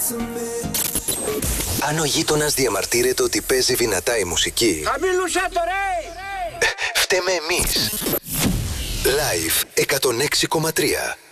Αν ο γείτονας διαμαρτύρεται ότι παίζει δυνατά η μουσική, χαμηλούσα το ρε! φταίμε εμείς. Live 106,3.